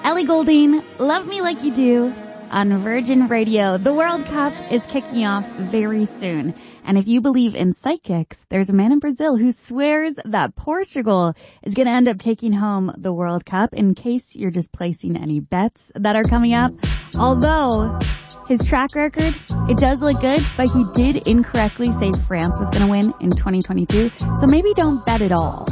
Ellie Goulding, Love Me Like You Do on Virgin Radio. The World Cup is kicking off very soon. And if you believe in psychics, there's a man in Brazil who swears that Portugal is going to end up taking home the World Cup, in case you're just placing any bets that are coming up. Although his track record, it does look good, but he did incorrectly say France was going to win in 2022. So maybe don't bet at all.